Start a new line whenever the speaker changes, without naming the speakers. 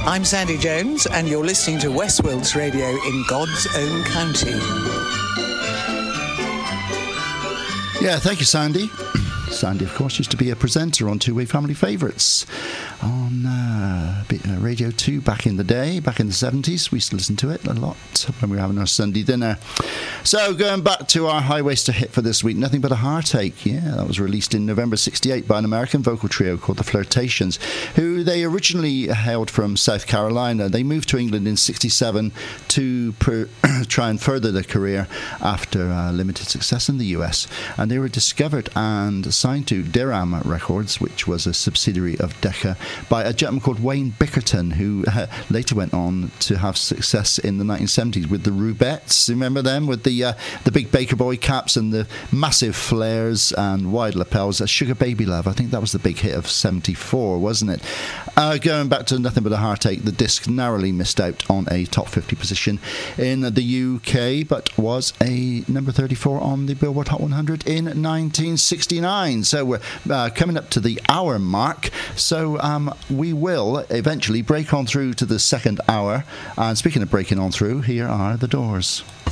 I'm Sandy Jones, and you're listening to West Wilts Radio in God's own county.
Yeah, thank you, Sandy. Sandy, of course, used to be a presenter on Two-Way Family Favourites on Radio 2 back in the day, back in the 70s. We used to listen to it a lot when we were having our Sunday dinner. So, going back to our high-waster hit for this week, Nothing But a Heartache. Yeah, that was released in November 68 by an American vocal trio called The Flirtations, who they originally hailed from South Carolina. They moved to England in 67 to try and further their career after limited success in the US. And they were discovered and signed to Deram Records, which was a subsidiary of Decca, by a gentleman called Wayne Bickerton, who later went on to have success in the 1970s with the Rubettes. Remember them, with the big Baker Boy caps and the massive flares and wide lapels? Sugar Baby Love, I think that was the big hit of 74, wasn't it? Going back to Nothing But a Heartache, the disc narrowly missed out on a top 50 position in the UK, but was a number 34 on the Billboard Hot 100 in 1969. So we're coming up to the hour mark, so we will eventually break on through to the second hour. And speaking of breaking on through, here are The Doors.